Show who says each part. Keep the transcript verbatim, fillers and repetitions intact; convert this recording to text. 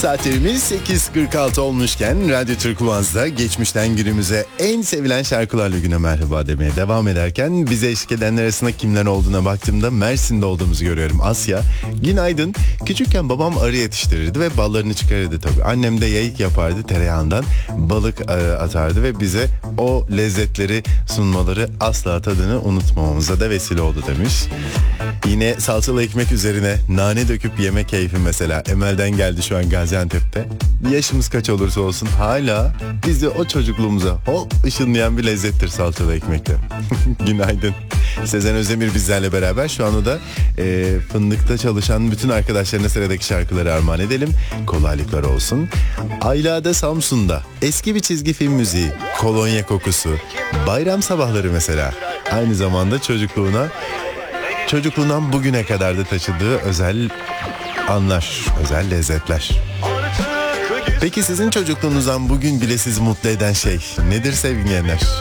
Speaker 1: Saatlerimiz sekiz kırk altı olmuşken Radyo Türk One'da geçmişten günümüze en sevilen şarkılarla güne merhaba demeye devam ederken bize eşlik edenler arasında kimler olduğuna baktığımda Mersin'de olduğumuzu görüyorum. Asya, günaydın. Küçükken babam arı yetiştirirdi ve ballarını çıkarırdı tabii. Annem de yayık yapardı, tereyağından balık e, atardı ve bize o lezzetleri sunmaları asla tadını unutmamamıza da vesile oldu demiş. Yine salçalı ekmek üzerine nane döküp yeme keyfi mesela Emel'den geldi şu an Gaziantep'te. Yaşımız kaç olursa olsun hala bizi o çocukluğumuza hop ışınlayan bir lezzettir salçalı ekmekte. Günaydın. Sezen Özdemir bizlerle beraber şu anda da e, fındıkta çalışan bütün arkadaşlarına sıradaki şarkıları armağan edelim. Kolaylıklar olsun. Ayla'da Samsun'da eski bir çizgi film müziği, kolonya kokusu, bayram sabahları mesela. Aynı zamanda çocukluğuna Çocukluğundan bugüne kadar da taşıdığı özel anlar, özel lezzetler. Peki sizin çocukluğunuzdan bugün bile sizi mutlu eden şey nedir sevgili dinleyenler?